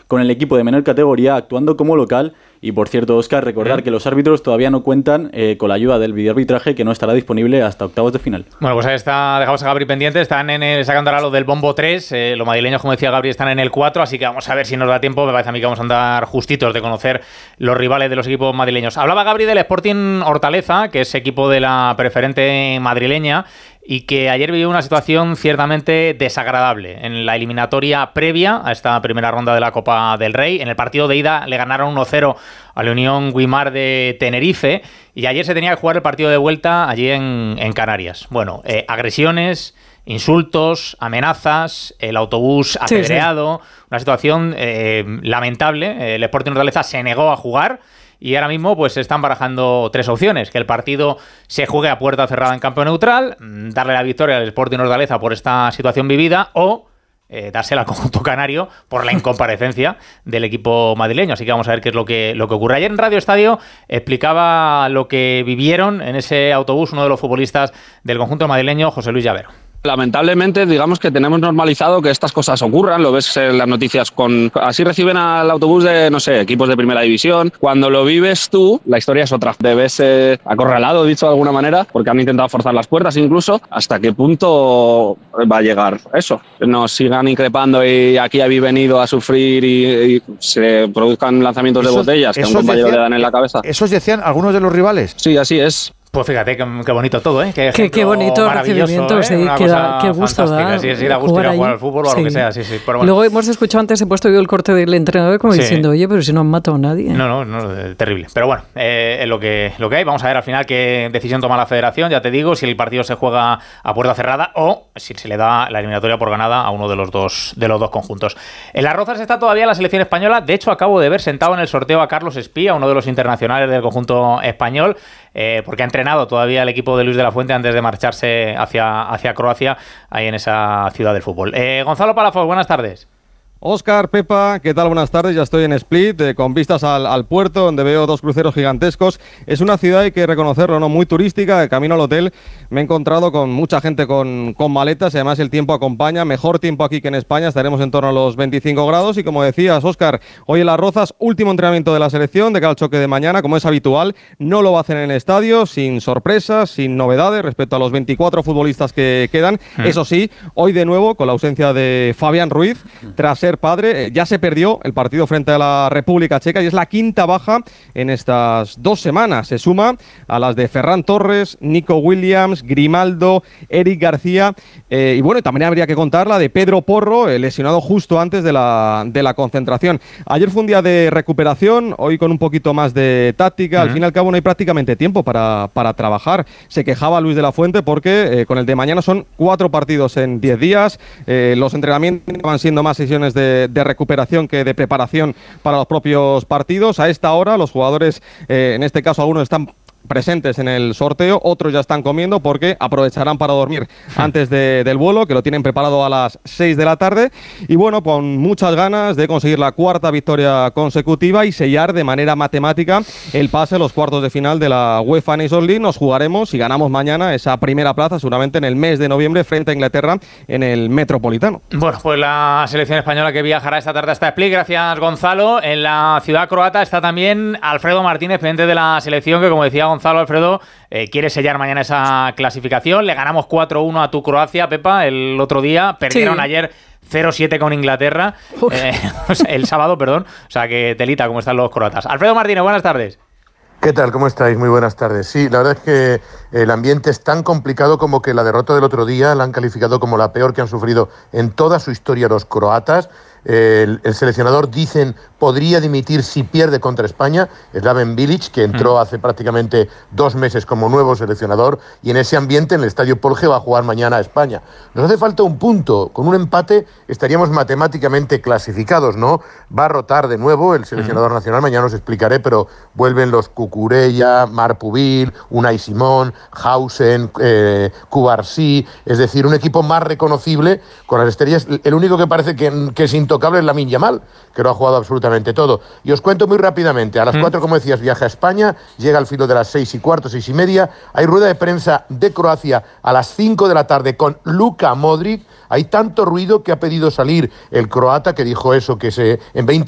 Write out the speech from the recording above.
con el equipo de menor categoría actuando como local. Y por cierto, Óscar, recordar que los árbitros todavía no cuentan con la ayuda del videoarbitraje, que no estará disponible hasta octavos de final. Bueno, pues ahí está, dejamos a Gabri pendiente, están sacando ahora lo del bombo 3, los madrileños, como decía Gabri, están en el 4, así que vamos a ver si nos da tiempo. Me parece a mí que vamos a andar justitos de conocer los rivales de los equipos madrileños. Hablaba Gabri del Sporting Hortaleza, que es equipo de la preferente madrileña, y que ayer vivió una situación ciertamente desagradable en la eliminatoria previa a esta primera ronda de la Copa del Rey. En el partido de ida le ganaron 1-0 a la Unión Guimar de Tenerife, y ayer se tenía que jugar el partido de vuelta allí en Canarias. Bueno, agresiones, insultos, amenazas, el autobús apedreado, una situación lamentable. El Sporting Hortaleza se negó a jugar. Y ahora mismo pues se están barajando tres opciones: que el partido se juegue a puerta cerrada en campo neutral, darle la victoria al Sporting Hortaleza por esta situación vivida, o dársela al conjunto canario por la incomparecencia del equipo madrileño. Así que vamos a ver qué es lo que ocurre. Ayer en Radio Estadio explicaba lo que vivieron en ese autobús uno de los futbolistas del conjunto madrileño, José Luis Llavero. Lamentablemente, digamos que tenemos normalizado que estas cosas ocurran, lo ves en las noticias, así reciben al autobús de, no sé, equipos de primera división. Cuando lo vives tú, la historia es otra. Te ves acorralado, dicho de alguna manera, porque han intentado forzar las puertas incluso. ¿Hasta qué punto va a llegar eso? Nos sigan increpando y aquí habéis venido a sufrir y se produzcan lanzamientos de botellas que a un compañero le dan en la cabeza. ¿Esos decían algunos de los rivales? Sí, así es. Pues fíjate, qué bonito todo, ¿eh? Qué bonito recibimiento, sí, qué gusto da. Sí, da gusto ir a jugar al fútbol o a lo que sea, sí. Pero bueno. Luego hemos escuchado antes, he puesto yo el corte del entrenador como diciendo, oye, pero si no han matado a nadie. No, terrible. Pero bueno, es lo que hay. Vamos a ver al final qué decisión toma la federación, ya te digo, si el partido se juega a puerta cerrada o si se le da la eliminatoria por ganada a uno de los dos conjuntos. En Las Rozas está todavía la selección española. De hecho, acabo de ver sentado en el sorteo a Carlos Espía, uno de los internacionales del conjunto español, porque ha entrenado todavía el equipo de Luis de la Fuente antes de marcharse hacia Croacia, ahí en esa ciudad del fútbol. Gonzalo Palafox, buenas tardes. Óscar, Pepa, ¿qué tal? Buenas tardes. Ya estoy en Split, con vistas al puerto, donde veo dos cruceros gigantescos. Es una ciudad, hay que reconocerlo, ¿no?, muy turística. De camino al hotel me he encontrado con mucha gente con maletas, y además el tiempo acompaña. Mejor tiempo aquí que en España, estaremos en torno a los 25 grados. Y como decías, Óscar, hoy en Las Rozas, último entrenamiento de la selección de cara al choque de mañana, como es habitual. No lo va a hacer en el estadio, sin sorpresas, sin novedades respecto a los 24 futbolistas que quedan. Eso sí, hoy de nuevo, con la ausencia de Fabián Ruiz, tras ser padre, ya se perdió el partido frente a la República Checa y es la quinta baja en estas 2 semanas. Se suma a las de Ferran Torres, Nico Williams, Grimaldo, Eric García y bueno, también habría que contar la de Pedro Porro, lesionado justo antes de la concentración. Ayer fue un día de recuperación, hoy con un poquito más de táctica. Al fin y al cabo no hay prácticamente tiempo para trabajar. Se quejaba Luis de la Fuente porque con el de mañana son 4 partidos en 10 días. Los entrenamientos van siendo más sesiones de recuperación que de preparación para los propios partidos. A esta hora los jugadores, en este caso algunos están presentes en el sorteo, otros ya están comiendo porque aprovecharán para dormir antes del vuelo, que lo tienen preparado a las 6 de la tarde, y bueno, con muchas ganas de conseguir la 4ª victoria consecutiva y sellar de manera matemática el pase a los cuartos de final de la UEFA Nations League. Nos jugaremos, si ganamos mañana, esa primera plaza seguramente en el mes de noviembre frente a Inglaterra en el Metropolitano. Bueno, pues la selección española que viajará esta tarde hasta Split. Gracias, Gonzalo. En la ciudad croata está también Alfredo Martínez, pendiente de la selección, que como decía Gonzalo, Alfredo, quiere sellar mañana esa clasificación. Le ganamos 4-1 a tu Croacia, Pepa, el otro día. Perdieron ayer 0-7 con Inglaterra, el sábado, perdón. O sea que telita como están los croatas. Alfredo Martínez, buenas tardes. ¿Qué tal? ¿Cómo estáis? Muy buenas tardes. Sí, la verdad es que el ambiente es tan complicado como que la derrota del otro día la han calificado como la peor que han sufrido en toda su historia los croatas. El seleccionador, dicen, podría dimitir si pierde contra España, Slaven Bilic, que entró hace prácticamente 2 meses como nuevo seleccionador, y en ese ambiente en el Estadio Polje va a jugar mañana a España. Nos hace falta un punto, con un empate estaríamos matemáticamente clasificados, ¿no? Va a rotar de nuevo el seleccionador nacional, mañana os explicaré, pero vuelven los Cucurella, Marpubil, Unai Simón, Hausen, Cubarsí, es decir, un equipo más reconocible con las estrellas. El único que parece que es intocable es Lamine Yamal, que lo ha jugado absolutamente todo. Y os cuento muy rápidamente, a las 4, como decías, viaja a España, llega al filo de las 6:15, 6:30, hay rueda de prensa de Croacia a las 5 de la tarde con Luka Modric. Hay tanto ruido que ha pedido salir el croata, que dijo eso, que en 20